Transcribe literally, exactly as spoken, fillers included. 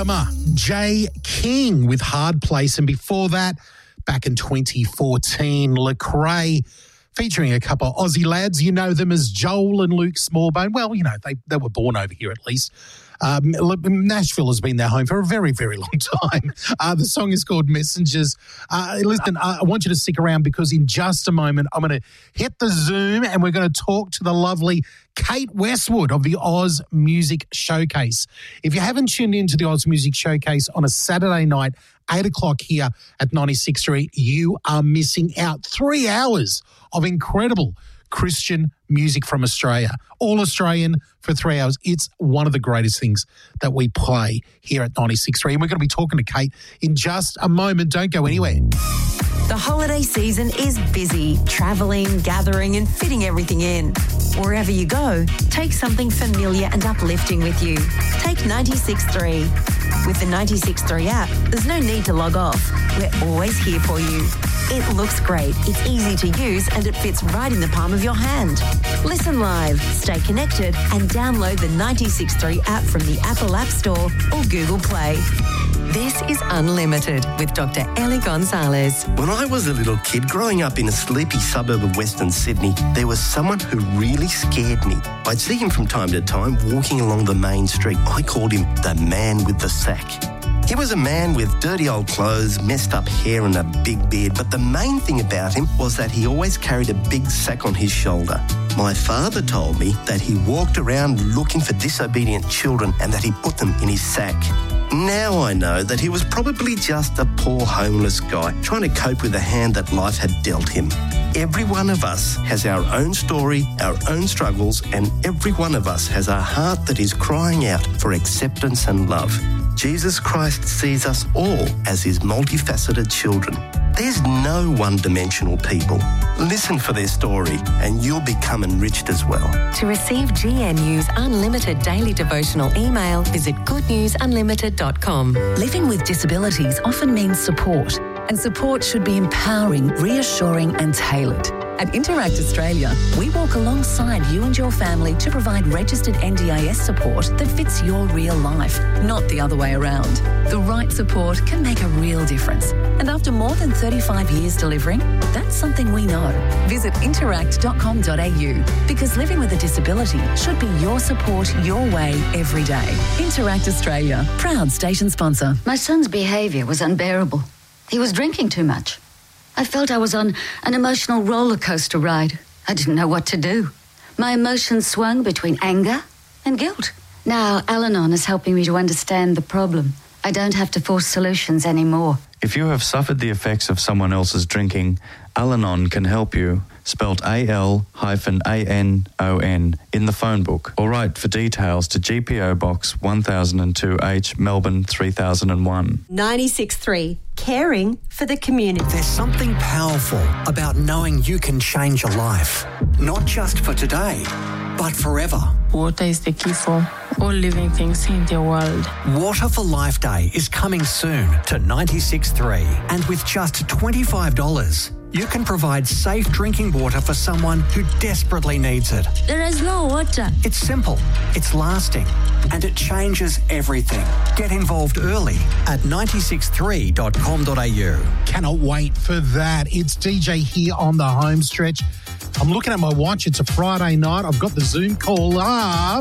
Newcomer, Jay King with Hard Place. And before that, back in twenty fourteen, Lecrae featuring a couple of Aussie lads. You know them as Joel and Luke Smallbone. Well, you know, they, they were born over here at least. Um, Nashville has been their home for a very, very long time. Uh, the song is called Messengers. Uh, listen, I want you to stick around because in just a moment I'm going to hit the Zoom and we're going to talk to the lovely Kate Westwood of the Oz Music Showcase. If you haven't tuned into the Oz Music Showcase on a Saturday night, eight o'clock here at ninety-six point three, you are missing out. Three hours of incredible Christian music from Australia. All Australian for three hours. It's one of the greatest things that we play here at ninety-six point three. And we're going to be talking to Kate in just a moment. Don't go anywhere. The holiday season is busy, travelling, gathering and fitting everything in. Wherever you go, take something familiar and uplifting with you. Take ninety-six point three. With the ninety-six point three app, there's no need to log off. We're always here for you. It looks great, it's easy to use and it fits right in the palm of your hand. Listen live, stay connected and download the ninety-six point three app from the Apple App Store or Google Play. This is Unlimited with Doctor Ellie Gonzalez. When I was a little kid growing up in a sleepy suburb of Western Sydney, there was someone who really scared me. I'd see him from time to time walking along the main street. I called him the man with the sack. He was a man with dirty old clothes, messed up hair and a big beard, but the main thing about him was that he always carried a big sack on his shoulder. My father told me that he walked around looking for disobedient children and that he put them in his sack. Now I know that he was probably just a poor homeless guy trying to cope with the hand that life had dealt him. Every one of us has our own story, our own struggles, and every one of us has a heart that is crying out for acceptance and love. Jesus Christ sees us all as his multifaceted children. There's no one-dimensional people. Listen for their story and you'll become enriched as well. To receive G N U's unlimited daily devotional email, visit good news unlimited dot com. Living with disabilities often means support, and support should be empowering, reassuring and tailored. At Interact Australia, we walk alongside you and your family to provide registered N D I S support that fits your real life, not the other way around. The right support can make a real difference. And after more than thirty-five years delivering, that's something we know. Visit interact dot com dot a u because living with a disability should be your support your way every day. Interact Australia, proud station sponsor. My son's behaviour was unbearable. He was drinking too much. I felt I was on an emotional roller coaster ride. I didn't know what to do. My emotions swung between anger and guilt. Now Al-Anon is helping me to understand the problem. I don't have to force solutions anymore. If you have suffered the effects of someone else's drinking, Al-Anon can help you, spelt A L A N O N, in the phone book, or write for details to G P O Box one thousand two H, Melbourne three thousand one. ninety-six point three, caring for the community. There's something powerful about knowing you can change your life, not just for today, but forever. Water is the key for all living things in the world. Water for Life Day is coming soon to ninety-six point three, and with just twenty-five dollars, you can provide safe drinking water for someone who desperately needs it. There is no water. It's simple, it's lasting, and it changes everything. Get involved early at ninety-six three dot com dot a u. Cannot wait for that. It's D J here on the home stretch. I'm looking at my watch. It's a Friday night. I've got the Zoom call up.